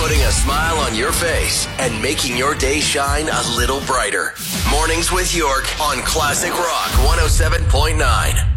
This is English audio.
putting a smile on your face and making your day shine a little brighter. Mornings with York on Classic Rock 107.9.